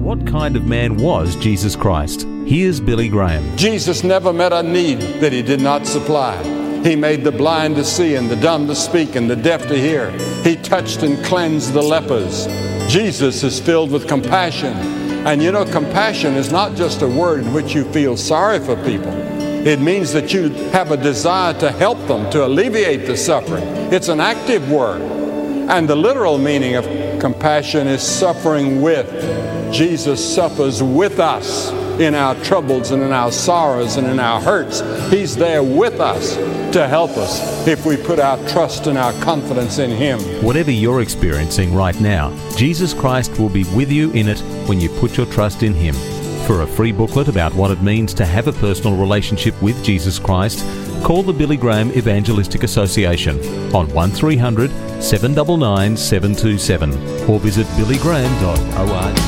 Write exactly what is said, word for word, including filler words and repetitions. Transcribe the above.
What kind of man was Jesus Christ? Here's Billy Graham. Jesus never met a need that he did not supply. He made the blind to see and the dumb to speak and the deaf to hear. He touched and cleansed the lepers. Jesus is filled with compassion. And you know, compassion is not just a word in which you feel sorry for people. It means that you have a desire to help them, to alleviate the suffering. It's an active word. And the literal meaning of compassion is suffering with. Jesus suffers with us in our troubles and in our sorrows and in our hurts. He's there with us to help us if we put our trust and our confidence in Him. Whatever you're experiencing right now, Jesus Christ will be with you in it when you put your trust in Him. For a free booklet about what it means to have a personal relationship with Jesus Christ, call the Billy Graham Evangelistic Association on one three hundred, seven nine nine, seven two seven or visit billy graham dot org.